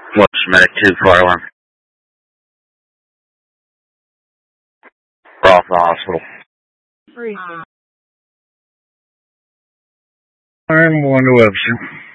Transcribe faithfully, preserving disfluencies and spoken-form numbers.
What's Medic two four one? We're off the hospital. Free. I'm going to Webster.